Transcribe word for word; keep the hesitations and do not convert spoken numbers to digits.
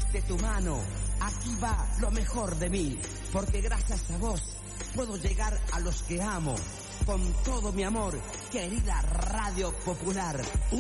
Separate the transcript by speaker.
Speaker 1: de tu mano, aquí va lo mejor de mí, porque gracias a vos puedo llegar a los que amo, con todo mi amor, querida Radio Popular.